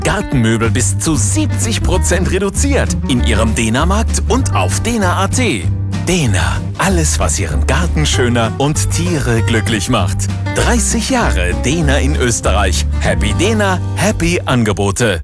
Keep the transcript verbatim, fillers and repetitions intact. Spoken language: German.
Gartenmöbel bis zu siebzig Prozent reduziert in Ihrem Dena-Markt und auf dena punkt at. Dena, alles was Ihren Garten schöner und Tiere glücklich macht. dreißig Jahre Dena in Österreich. Happy Dena, happy Angebote.